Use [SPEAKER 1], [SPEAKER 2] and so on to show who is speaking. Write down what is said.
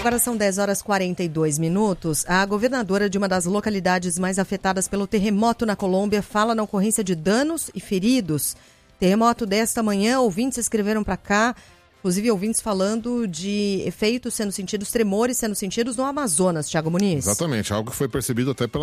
[SPEAKER 1] Agora são 10h42. A governadora de uma das localidades mais afetadas pelo terremoto na Colômbia fala na ocorrência de danos e feridos. Terremoto desta manhã, ouvintes escreveram para cá, inclusive ouvintes falando de efeitos sendo sentidos, tremores sendo sentidos no Amazonas, Thiago Muniz.
[SPEAKER 2] Exatamente, algo que foi percebido até pela